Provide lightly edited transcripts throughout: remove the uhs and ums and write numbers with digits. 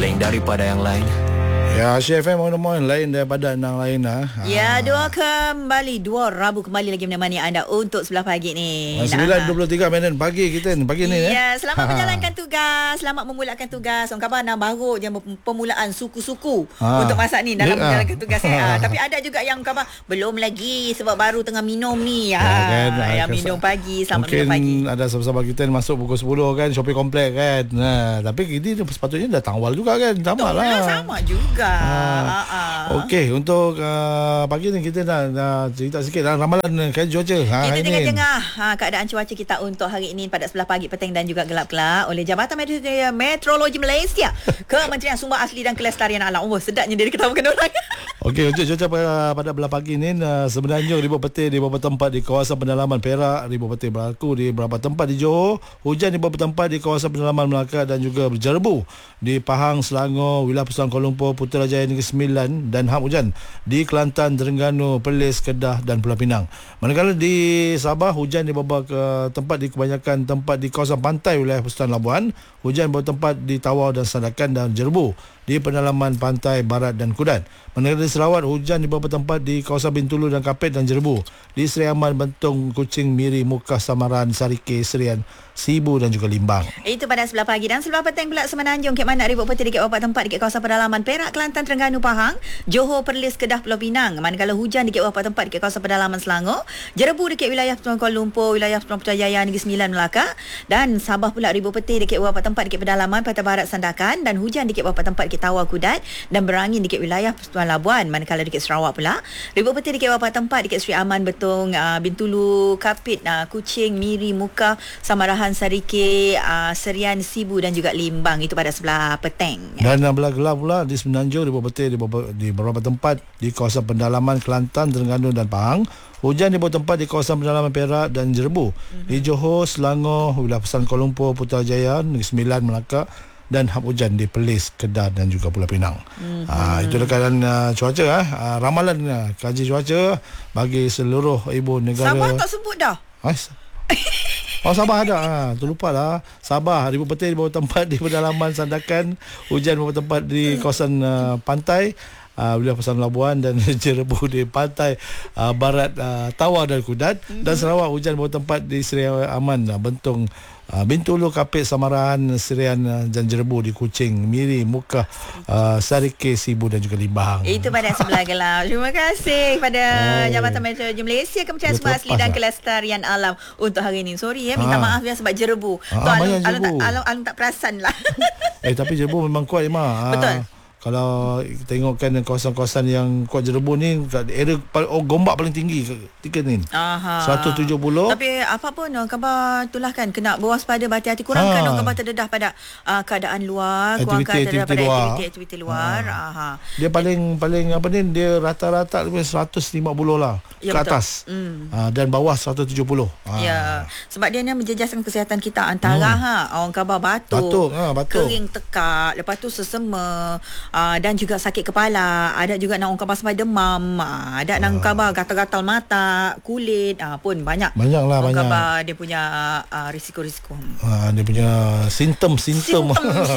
lain daripada yang lain. Ya, CFM on lain daripada yang lain lah. Ya, dua Rabu kembali lagi menemani anda untuk sebelah pagi ni. 9.23 minit pagi kita ni, pagi ni. Ya, selamat menjalankan tugas, selamat memulakan tugas. Orang khabar nak baru je permulaan suku-suku untuk masa ni dalam menjalankan tugas. Tapi ada juga yang khabar belum lagi sebab baru tengah minum ni. Yang minum pagi, selamat minum pagi. Mungkin ada sahabat-sahabat kita yang masuk pukul 10 kan, shopping komplek kan. Tapi ini sepatutnya dah tangwal juga kan. Sama lah. Sama juga. Okey, untuk pagi ni kita nak cerita sikit ramalan cuaca. Kita tengah-tengah keadaan cuaca kita untuk hari ini pada sebelah pagi, petang dan juga gelap-gelap oleh Jabatan Meteorologi Malaysia, Kementerian Sumber Asli dan Kelestarian Alam. Sedapnya dia ketawakan orang. Okey, untuk cuaca pada belah pagi ni sebenarnya ribut petir di beberapa tempat di kawasan pendalaman Perak, ribut petir berlaku di beberapa tempat di Johor, hujan di beberapa tempat di kawasan pendalaman Melaka dan juga berjerebu di Pahang, Selangor, wilayah Pusat Kuala Lumpur, Putrajaya Negeri Sembilan dan hap hujan di Kelantan, Terengganu, Perlis, Kedah dan Pulau Pinang. Manakala di Sabah, hujan di beberapa tempat di kebanyakan tempat di kawasan pantai wilayah Pusat Labuan, hujan beberapa tempat di Tawau dan Sandakan dan jerebu di pendalaman pantai barat dan Kudat. Manakala di Sarawak, hujan di beberapa tempat di kawasan Bintulu dan Kapit dan jerebu di Seri Aman, Bentong, Kuching, Miri, Mukah, Samaran, Sarike, Serian, Sibu dan juga Limbang. Itu pada sebelah pagi. Dan sebelah petang pula Semenanjung, Kek Manak, ribut petir di beberapa tempat di kawasan pedalaman Perak, Kelantan, Terengganu, Pahang, Johor, Perlis, Kedah, Pulau Pinang. Manakala hujan di beberapa tempat di kawasan pedalaman Selangor, jerebu di wilayah Kuala Lumpur, wilayah Putrajaya Negeri Sembilan, Melaka, dan Sabah pula ribut petir di beberapa tempat di pedalaman Pantai Barat, Sandakan, dan hujan di beberapa tempat di Tawau, Kudat, dan berangin di wilayah Pulau Labuan. Manakala di Sarawak pula ribut petir di beberapa tempat di Seri Aman, Betong, Bintulu, Kapit, Kuching, Miri, Mukah, Samarahan, Sarike, Serian, Sibu dan juga Limbang. Itu pada sebelah petang. Dan belah gelap pula di Semenanjung, ribut petir di beberapa tempat di kawasan pendalaman Kelantan, Terengganu dan Pahang. Hujan di beberapa tempat di kawasan pendalaman Perak dan jerebu di Johor, Selangor, wilayah Pusat Kuala Lumpur, Putrajaya Negeri Sembilan, Melaka, dan hap hujan di Perlis, Kedah dan juga Pulau Pinang. Itu keadaan cuaca. Ramalan kaji cuaca bagi seluruh ibu negara. Sabah tak sebut dah. Oh, Sabah ada. Terlupa lah. Sabah, ribut petir di beberapa tempat di pedalaman Sandakan, hujan di beberapa tempat di kawasan pantai wilayah Pusat Labuan dan jerebu di pantai barat Tawau dan Kudat. Dan Sarawak, hujan di beberapa tempat di Seri Aman, Bentong, Bintulu, Kapit, Samaran, Serian dan jerebu di Kuching, Miri, Mukah, Sarike, Sibu dan juga Limbang. Itu pada sebelah gelap. Terima kasih pada Jabatan Meteorologi Malaysia, Kementerian Sumber Asli dan Kelestarian Alam untuk hari ini. Sorry minta maaf sebab jerebu. Alun tak perasan lah. Tapi jerebu memang kuat Imah. Betul. Kalau tengokkan kawasan-kawasan yang kuat jerebu ni, area gombak paling tinggi ketika ni. 170. Tapi apa pun khabar itulah kan, kena berwaspada, berhati-hati, kurangkan khabar terdedah pada keadaan luar, kurangkan terdedah pada aktiviti luar. Dia paling apa ni, dia rata-rata lebih 150 lah ke atas. Dan bawah 170. Ya, sebab dia ni menjejaskan kesihatan kita antara orang khabar batuk, kering tekak, lepas tu sesema, dan juga sakit kepala, ada juga nak orang khabar sampai demam, ada nak khabar gatal-gatal mata, kulit, pun banyak lah, orang banyak khabar dia punya risiko-risiko. Dia punya simptomnya.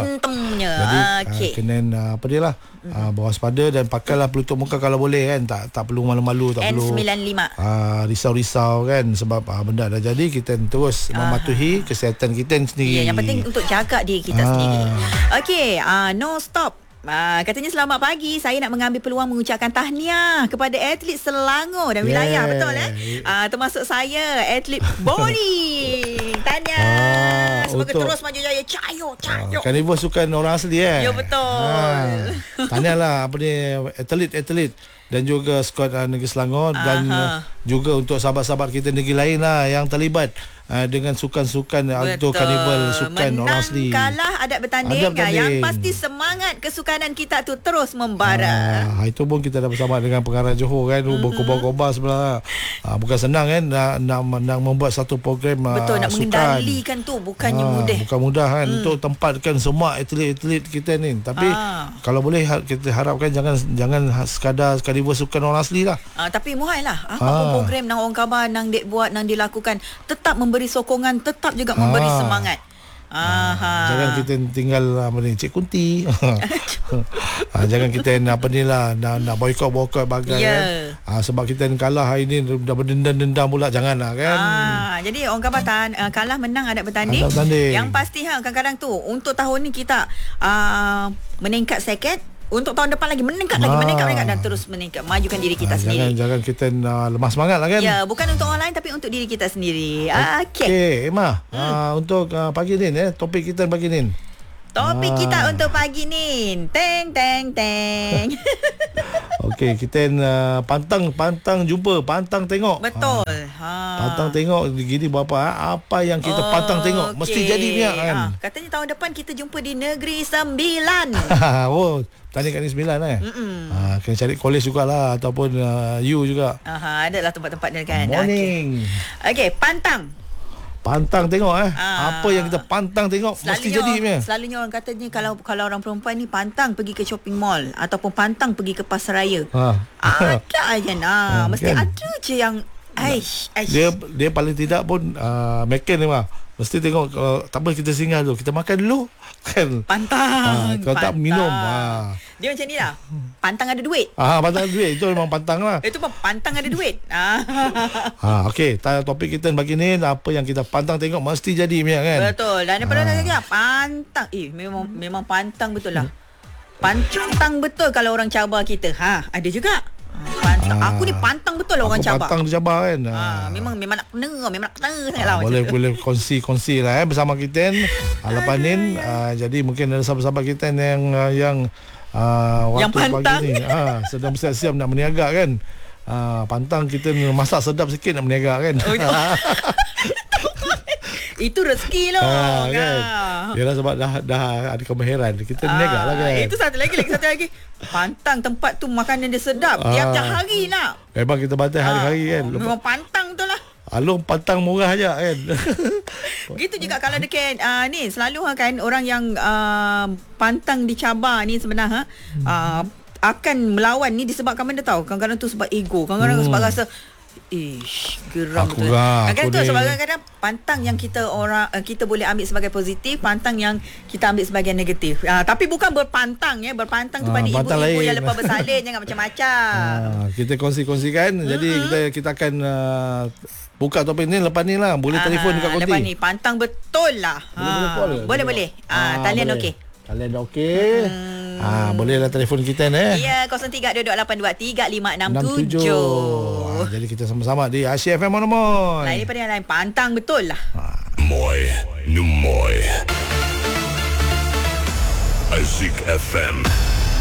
Jadi kena apa dia lah, berwaspada dan pakailah penutup muka kalau boleh kan, tak perlu malu-malu, tak perlu N95 risau-risau kan, sebab benda dah jadi, kita terus mematuhi kesihatan kita sendiri. Yang penting untuk jaga diri kita sendiri. Okey, no stop. Katanya selamat pagi, saya nak mengambil peluang mengucapkan tahniah kepada atlet Selangor dan wilayah. Betul termasuk saya, atlet bowling. Tahniah, semoga terus maju jaya. Cayo. Karnival sukan orang asli Ya, betul. Tahniah lah atlet dan juga skuad negeri Selangor dan juga untuk sahabat-sahabat kita negeri lain lah yang terlibat dengan sukan-sukan atau karnival sukan orang asli. Kalah adat bertanding, yang pasti semangat kesukanan kita tu terus membara. Itu pun kita dah bersama dengan pengarah Johor kan, berkobar-kobar sebenarnya. Bukan senang kan nak membuat satu program betul, nak sukan. Mengendalikan tu bukannya mudah. Bukan mudah kan untuk tempatkan semua atlet-atlet kita ni. Tapi kalau boleh kita harapkan jangan sekadar karnival sukan orang asli lah. Tapi muhal lah. Apa program nang orang khabar nang dek buat, nang dilakukan, tetap memberi sokongan, tetap juga memberi semangat. Jangan kita tinggal apa ni, Cik Kunti. Jangan kita apa ni lah nak boykot bagai kan. Sebab kita kalah hari ni dah berdendam pula, janganlah kan. Jadi orang kata kalah menang ada bertanding. Yang pasti kadang-kadang tu untuk tahun ni kita meningkat sikit. Untuk tahun depan lagi meningkat dan terus meningkat, majukan diri kita sendiri. Jangan kita lemah semangat lah kan. Ya, bukan untuk orang lain tapi untuk diri kita sendiri. Okey, Emma, untuk pagi ni topik kita pagi ni. Topik kita untuk pagi ni. Teng. Okey, kita pantang jumpa, pantang tengok. Betul. Pantang tengok gini berapa apa yang kita pantang tengok mesti jadi punya kan. Katanya tahun depan kita jumpa di Negeri Sembilan. Tadi kat ni 9 kena cari college jugalah ataupun U juga. Adalah tempat-tempat dia kan. Morning. Okey, pantang tengok apa yang kita pantang tengok mesti jadi punya. Selalunya orang katanya kalau orang perempuan ni pantang pergi ke shopping mall ataupun pantang pergi ke pasaraya. Ada aja mesti kan? Ada je yang dia paling tidak pun makan ni mesti tengok tak apa kita singgah dulu, kita makan dulu kan. Pantang. Kalau tak minum. Dia macam ni lah. Pantang ada duit. Pantang ada duit. Itu memang pantang lah. Itu pun pantang ada duit. Okey, topik kita pagi ni apa yang kita pantang tengok mesti jadi punya kan. Betul. Dan daripada lagi pantang. Memang pantang betul lah. Pantang betul kalau orang cabar kita. Ada juga. Aku ni pantang betul orang cabar. Pantang dicabar kan. Memang nak kena sangat lah. Boleh kongsi lah bersama kita lepas ni. Jadi mungkin ada sahabat-sahabat kita yang waktu pantang pagi ni sedang bersiap-siap nak berniaga kan. Pantang kita masak sedap sikit nak berniaga kan. Itu rezeki loh kan. Yalah sebab dah ada kemahiran kita berniaga lah kan. Itu satu lagi pantang tempat tu makanan dia sedap tiap-tiap hari nak. Memang kita bantai hari-hari kan. Memang pantang tu lah. Alung pantang murah aja kan. Gitu juga kalau dekat ni selalu kan orang yang pantang dicabar ni sebenarnya akan melawan ni disebabkan benda tahu. Kadang-kadang tu sebab ego, kadang-kadang sebab rasa geram betul. Kadang-kadang tu sebab kadang-kadang pantang yang kita boleh ambil sebagai positif, pantang yang kita ambil sebagai negatif. Tapi bukan berpantang berpantang tu pada ibu-ibu yang lepas bersalin jangan macam-macam. Kita kongsi-kongsikan. Jadi kita akan buka topik ni lepas ni lah. Boleh telefon dekat konti. Lepas ni pantang betul lah. Boleh. Talian okey. Talian okey. Bolehlah telefon kita ni. Ya, 0322356667. Jadi kita sama-sama di Asyik FM Monomoy. Lain daripada yang lain, pantang betul lah. Moy Numoy Asyik FM.